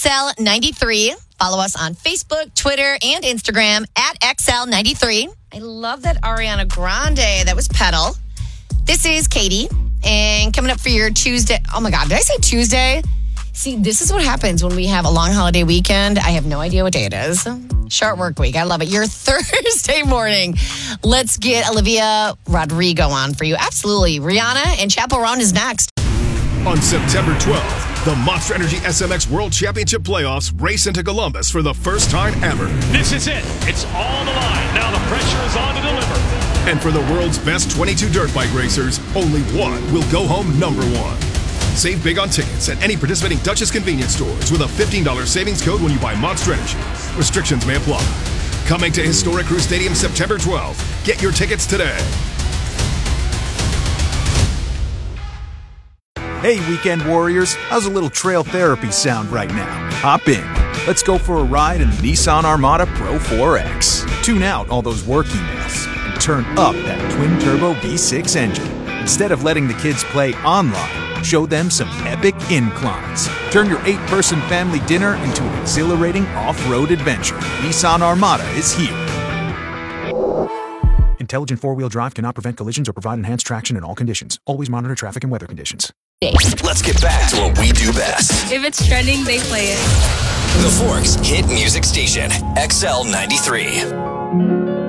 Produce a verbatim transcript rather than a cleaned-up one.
L ninety-three. Follow us on Facebook, Twitter, and Instagram at X L ninety-three. I love that Ariana Grande. That was Pedal. This is Katie. And coming up for your Tuesday. Oh, my God. Did I say Tuesday? See, this is what happens when we have a long holiday weekend. I have no idea what day it is. Short work week. I love it. Your Thursday morning. Let's get Olivia Rodrigo on for you. Absolutely. Rihanna and Chapel Roan is next. On September twelfth, the Monster Energy S M X World Championship Playoffs race into Columbus for the first time ever. This is it. It's all on the line. Now the pressure is on to deliver. And for the world's best twenty-two dirt bike racers, only one will go home number one. Save big on tickets at any participating Duchess convenience stores with a fifteen dollars savings code when you buy Monster Energy. Restrictions may apply. Coming to Historic Crew Stadium September twelfth. Get your tickets today. Hey, weekend warriors, how's a little trail therapy sound right now? Hop in. Let's go for a ride in the Nissan Armada Pro four X. Tune out all those work emails and turn up that twin-turbo V six engine. Instead of letting the kids play online, show them some epic inclines. Turn your eight-person family dinner into an exhilarating off-road adventure. Nissan Armada is here. Intelligent four-wheel drive cannot prevent collisions or provide enhanced traction in all conditions. Always monitor traffic and weather conditions. Let's get back to what we do best. If it's trending, they play it. The Forks Hit Music Station, X L ninety-three.